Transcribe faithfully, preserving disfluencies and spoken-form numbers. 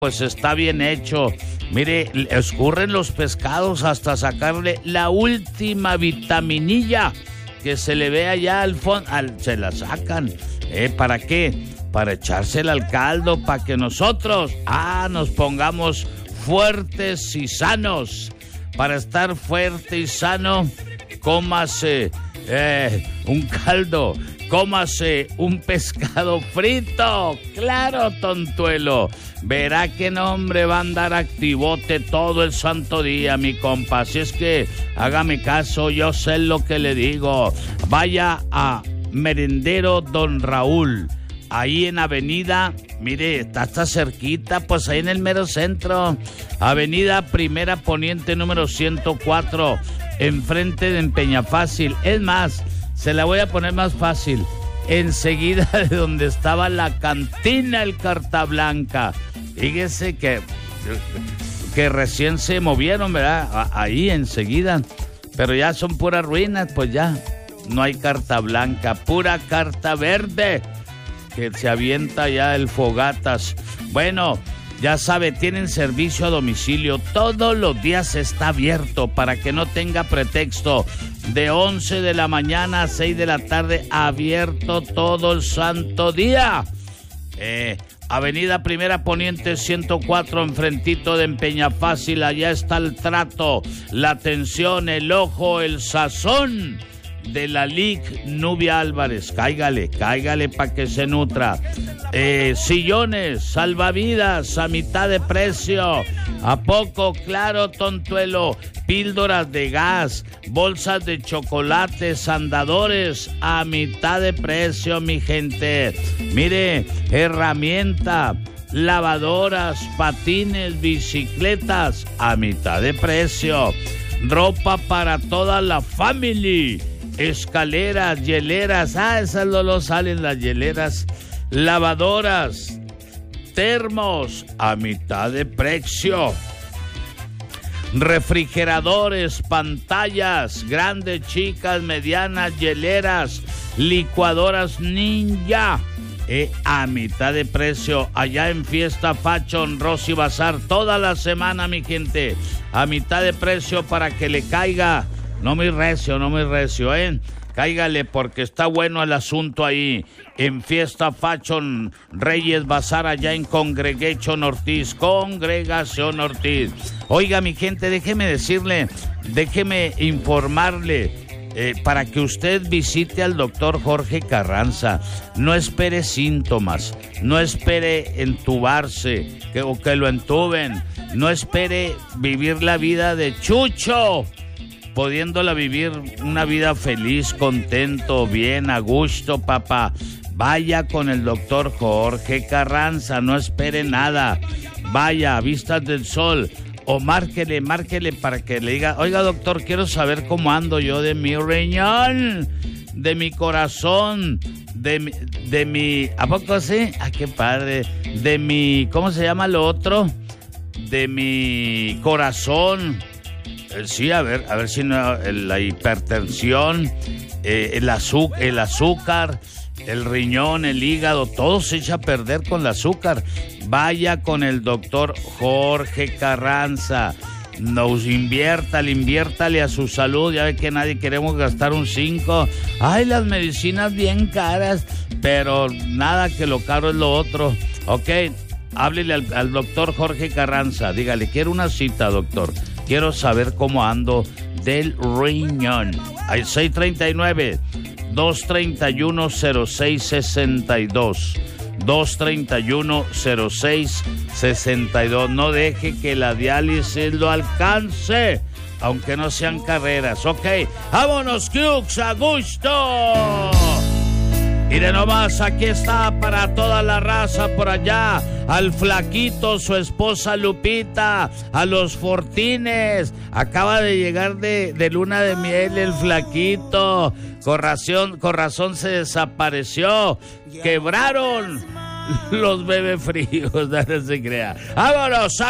pues está bien hecho. Mire, escurren los pescados hasta sacarle la última vitaminilla que se le ve allá al fondo. Se la sacan. ¿Eh? ¿Para qué? Para echársela al caldo, para que nosotros, ah, nos pongamos fuertes y sanos. Para estar fuerte y sano, cómase eh, un caldo, cómase un pescado frito. Claro, tontuelo. Verá que nombre va a andar activote todo el santo día, mi compa. Así es que hágame caso, yo sé lo que le digo. Vaya a Merendero Don Raúl. Ahí en Avenida, mire, está hasta cerquita, pues ahí en el mero centro. Avenida Primera Poniente número ciento cuatro, enfrente de Peñafácil. Es más, se la voy a poner más fácil. Enseguida de donde estaba la cantina El Carta Blanca. Fíjese que, que recién se movieron, ¿verdad? Ahí enseguida. Pero ya son puras ruinas, pues ya. No hay carta blanca, pura carta verde. Que se avienta ya el fogatas. Bueno, ya sabe, tienen servicio a domicilio. Todos los días está abierto para que no tenga pretexto. De once de la mañana a seis de la tarde, abierto todo el santo día. Eh, Avenida Primera Poniente ciento cuatro, enfrentito de Peñafácil. Allá está el trato, la atención, el ojo, el sazón de la Lic Nubia Álvarez. Cáigale, cáigale para que se nutra. Eh, sillones, salvavidas a mitad de precio. ¿A poco? Claro, tontuelo. Píldoras de gas, bolsas de chocolates, andadores a mitad de precio, mi gente. Mire, herramienta, lavadoras, patines, bicicletas a mitad de precio. Ropa para toda la family. Escaleras, hieleras, ah, esas no lo salen las hieleras, lavadoras, termos a mitad de precio, refrigeradores, pantallas, grandes, chicas, medianas, hieleras, licuadoras Ninja, eh, a mitad de precio, allá en Fiesta Fashion, Rosy Bazar, toda la semana, mi gente, a mitad de precio para que le caiga. No muy recio, no muy recio, ¿eh? Cáigale porque está bueno el asunto ahí. En Fiesta Fashion, Reyes Bazar, allá en Congregation Ortiz. Congregación Ortiz. Oiga, mi gente, déjeme decirle, déjeme informarle, eh, para que usted visite al doctor Jorge Carranza. No espere síntomas, no espere entubarse que, o que lo entuben. No espere vivir la vida de Chucho, pudiéndola vivir una vida feliz, contento, bien, a gusto, papá. Vaya con el doctor Jorge Carranza, no espere nada. Vaya a Vistas del Sol o márquele, márquele para que le diga, oiga doctor, quiero saber cómo ando yo de mi riñón, de mi corazón, de mi, de mi, ¿a poco sí? Ah, qué padre. De mi, ¿cómo se llama lo otro? De mi corazón. Sí, a ver, a ver si no, la hipertensión, eh, el, azu- el azúcar, el riñón, el hígado, todo se echa a perder con el azúcar. Vaya con el doctor Jorge Carranza. Nos inviértale, inviértale a su salud. Ya ve que nadie queremos gastar un cinco. Ay, las medicinas bien caras, pero nada, que lo caro es lo otro. Ok, háblele al, al doctor Jorge Carranza. Dígale, quiero una cita, doctor. Quiero saber cómo ando del riñón. Hay seis treinta y nueve, dos treinta y uno, cero seis sesenta y dos. dos treinta y uno, cero seis sesenta y dos. No deje que la diálisis lo alcance, aunque no sean carreras. Ok, vámonos, Cux, a gusto. Mire nomás, aquí está para toda la raza por allá, al Flaquito, su esposa Lupita, a los Fortines. Acaba de llegar de, de luna de miel el Flaquito. Con razón, con razón se desapareció. Quebraron los bebés fríos, no se crea. ¡Vámonos!